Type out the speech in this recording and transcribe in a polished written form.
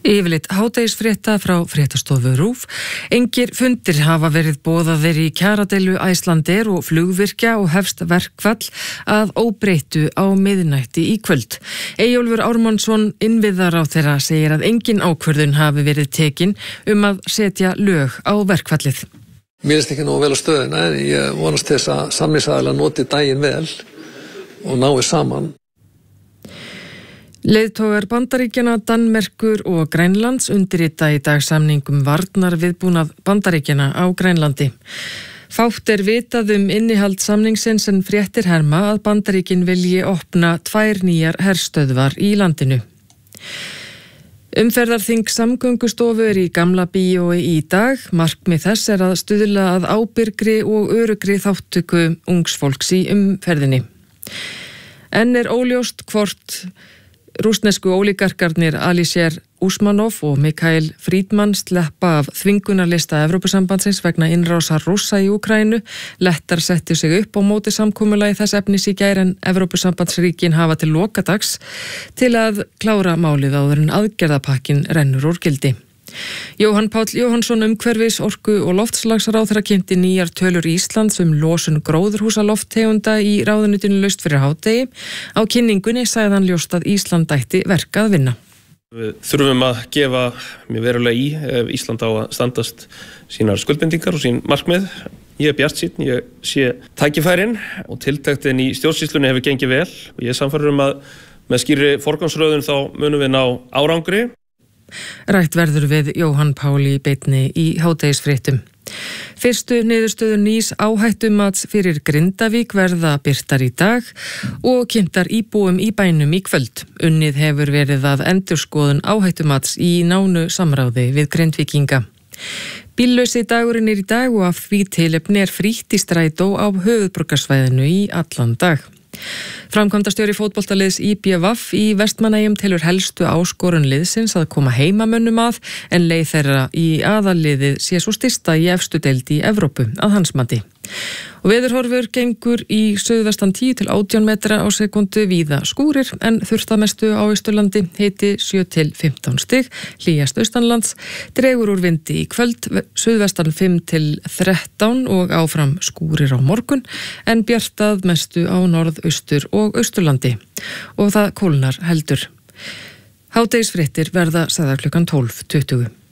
Yfirleitt hádegisfrétta frá fréttastofu RÚV. Engir fundir hafa verið boðaðir í kjaradeilu Icelandair og flugvirkja og hefst verkfall að óbreyttu á miðnætti í kvöld. Eyjólfur Ármannsson, innviðaráðherra, segir að engin ákvörðun hafi verið tekin að setja lög á verkfallið. Mér finnst ekki nógu vel á stöðuna en ég vonast þess að samningsaðilar noti daginn vel og nái saman. Leiðtogar Bandaríkjanna, Danmerkur og Grænlands undirrita í dag samning varnarviðbúnað Bandaríkjanna á Grænlandi. Fátt vitað innihald samningsins en fréttir herma að Bandaríkin vilji opna 2 nýjar herstöðvar í landinu. Umferðarþing Samgöngustofu í Gamla bíói í dag. Markmið þess að stuðla að ábyrgri og öruggri þátttöku ungs fólks í umferðinni. Enn óljóst hvort rússnesku ólígarkarnir Alisher Usmanov og Mikhail Friedman sleppa af þvingunarlista Evrópusambandsins vegna innrásar Rússa í Úkraínu. Lettar settu sig upp á móti samkomulagi þess efnis í gær en Evrópusambandsríkin hafa til lokadags til að klára málið áður en aðgerðapakkin rennur úr gildi. Jóhann Páll Jóhannsson, umhverfis-, orku- og loftslagsráðherra, kynnti nýjar tölur Íslands losun gróðurhúsalofttegunda í ráðuneytinu laust fyrir hádegi. Á kynningunni sagði hann ljóst að Ísland ætti verk að vinna. Við þurfum að gefa mjög verulega ef Ísland á að standast sínar skuldbindingar og sín markmið. Ég bjartsýnn, ég sé tækifærin og tiltektin í stjórnsýslunni hefur gengið vel. Ég er sannfærður að með skýrri forgangsröðun þá munum við ná árangri. Rætt verður við Jóhann Pál í beinni í hádegisfréttum. Fyrstu niðurstöður nýs áhættumats fyrir Grindavík verða birtar í dag og kynntar íbúum í bænum í kvöld. Unnið hefur verið að endurskoðun áhættumats í nánu samráði við Grindvíkinga. Bíllausi dagurinn í dag og af því tilefni frítt í strætó á höfuðborgarsvæðinu í allan dag. Framkvæmdastjóri fótboltaliðs IBVF í Vestmannaeyjum telur helstu áskorun liðsins að koma heimamönnum að en leið þeirra í aðalliðið sé svo stysta í efstu deild í Evrópu að hans mati. Og veðurhorfur gengur í suðvestan 10 til 18 metra á sekundu, víða skúrir en þurrt að mestu á Austurlandi, hiti 7 til 15 stig, hlýjast austanlands, dregur úr vindi í kvöld, suðvestan 5 til 13 og áfram skúrir á morgun en bjartað mestu á norðaustur og Austurlandi og það kólnar heldur. Hádegisfréttir verða sagðar klukkan 12:20.